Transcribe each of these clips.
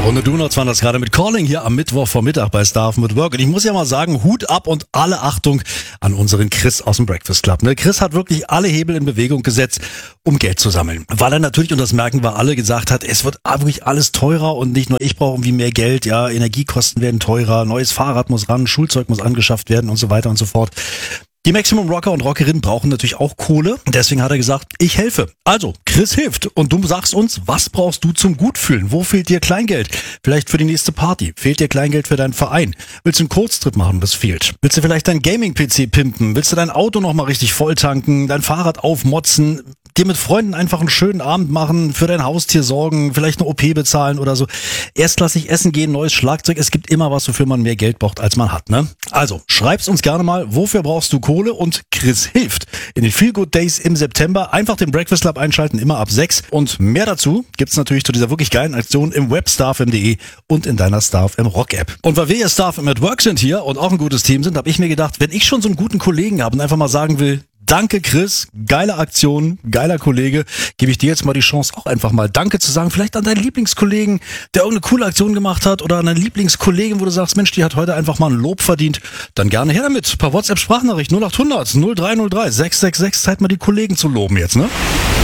Runde Donuts waren das gerade mit Calling hier am Mittwochvormittag bei Starven at Work. Und ich muss ja mal sagen, Hut ab und alle Achtung an unseren Chris aus dem Breakfast Club. Ne? Chris hat wirklich alle Hebel in Bewegung gesetzt, um Geld zu sammeln. Weil er natürlich, und das merken wir alle, gesagt hat, es wird wirklich alles teurer und nicht nur ich brauche irgendwie mehr Geld, ja, Energiekosten werden teurer, neues Fahrrad muss ran, Schulzeug muss angeschafft werden und so weiter und so fort. Die Maximum Rocker und Rockerinnen brauchen natürlich auch Kohle. Deswegen hat er gesagt, ich helfe. Also, Chris hilft. Und du sagst uns, was brauchst du zum Gutfühlen? Wo fehlt dir Kleingeld? Vielleicht für die nächste Party. Fehlt dir Kleingeld für deinen Verein? Willst du einen Kurztrip machen, das fehlt? Willst du vielleicht dein Gaming-PC pimpen? Willst du dein Auto nochmal richtig voll tanken? Dein Fahrrad aufmotzen? Dir mit Freunden einfach einen schönen Abend machen? Für dein Haustier sorgen? Vielleicht eine OP bezahlen oder so? Erstklassig essen gehen, neues Schlagzeug. Es gibt immer was, wofür man mehr Geld braucht, als man hat, ne? Also, schreib's uns gerne mal. Wofür brauchst du Kohle? Und Chris hilft. In den Feel Good Days im September einfach den Breakfast Club einschalten, immer ab 6. Und mehr dazu gibt's natürlich zu dieser wirklich geilen Aktion im Web starfm.de und in deiner Starfm Rock App. Und weil wir ja Starfm at Work sind hier und auch ein gutes Team sind, habe ich mir gedacht, wenn ich schon so einen guten Kollegen habe und einfach mal sagen will, danke Chris, geile Aktion, geiler Kollege, gebe ich dir jetzt mal die Chance, auch einfach mal Danke zu sagen. Vielleicht an deinen Lieblingskollegen, der irgendeine coole Aktion gemacht hat, oder an deinen Lieblingskollegin, wo du sagst, Mensch, die hat heute einfach mal ein Lob verdient. Dann gerne her damit. Per WhatsApp-Sprachnachricht 0800 0303 666. Zeit mal die Kollegen zu loben jetzt, ne?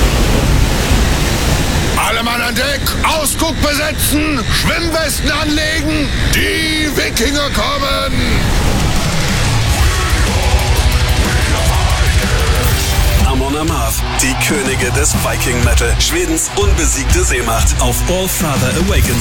Alle Mann an Deck, Ausguck besetzen, Schwimmwesten anlegen, die Wikinger kommen! Amon Amarth, die Könige des Viking Metal, Schwedens unbesiegte Seemacht auf All Father Awakens.